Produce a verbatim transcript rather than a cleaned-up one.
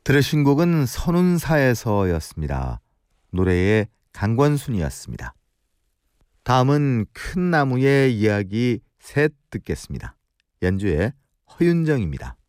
들으신 곡은 선운사에서였습니다. 노래의 강권순이었습니다. 다음은 큰 나무의 이야기 셋 듣겠습니다. 연주의 허윤정입니다.